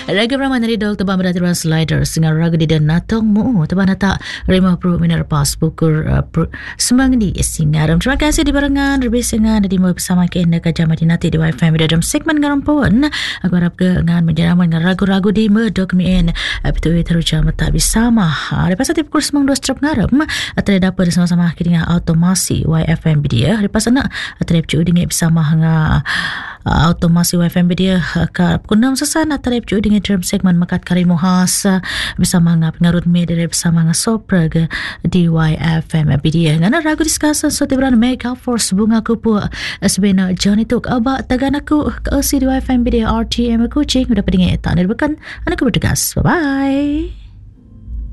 Raga Rahman dari Dol Tebang Beraturan Sliders dengan raga di dan Natong Mu Tebang Nata 50 minit lepas pukul semang di Singaram. Terima kasih di barengan lebih sengan di bersama kita Kajah Madinati di YFM dalam segmen Ngarampon. Aku harap ke dengan menjaraman dengan ragu-ragu di medokmien betul terujam tak bersama. Lepas itu pukul semang 2 strap ngaram atau dapat bersama-sama dengan automasi YFM dia. Lepas sana atau dengan bersama dengan automasi YFM dia ke pukul 6 sesan atau dengan dalam segmen Makat Karimu Khas bersama dengan pengarut media bersama dengan Sopra di YFM dia. Ngana ragu diskusi so tiburan Mega Force bunga kupu sebenarnya Johnny Tuk abak tagan aku ke di YFM dia RTM Kuching udah pedingin tak ada bukan anak berdegas. Bye bye.